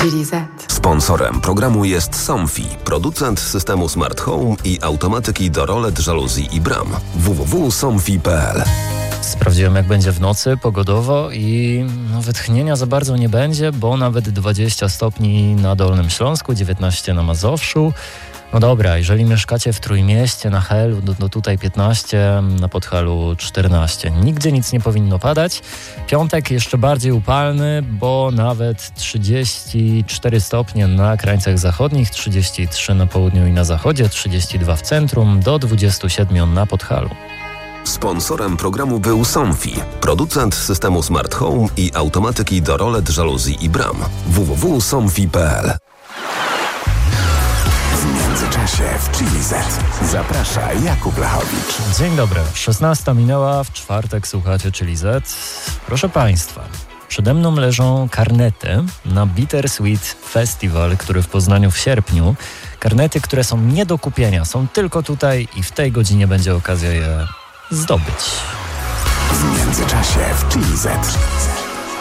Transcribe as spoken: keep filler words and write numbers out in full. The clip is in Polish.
G Z. Sponsorem programu jest Somfy, producent systemu Smart Home i automatyki do rolet, żaluzji i bram. w w w kropka somfy kropka p l. Sprawdziłem, jak będzie w nocy pogodowo i no, wytchnienia za bardzo nie będzie, bo nawet dwadzieścia stopni na Dolnym Śląsku, dziewiętnaście na Mazowszu. No dobra, jeżeli mieszkacie w Trójmieście, na Helu, no, no tutaj piętnaście, na Podhalu czternaście. Nigdzie nic nie powinno padać. Piątek jeszcze bardziej upalny, bo nawet trzydzieści cztery stopnie na krańcach zachodnich, trzydzieści trzy na południu i na zachodzie, trzydzieści dwa w centrum, do dwudziestu siedmiu na Podhalu. Sponsorem programu był Somfy, producent systemu Smart Home i automatyki do rolet, żaluzji i bram. w w w kropka somfy kropka p l. W międzyczasie w Chili Z zaprasza Jakub Lachowicz. Dzień dobry, szesnasta minęła, w czwartek słuchacie Chili Z. Proszę Państwa, przede mną leżą karnety na Bittersweet Festival, który w Poznaniu w sierpniu. Karnety, które są nie do kupienia, są tylko tutaj i w tej godzinie będzie okazja je zdobyć. W międzyczasie w Chili Z.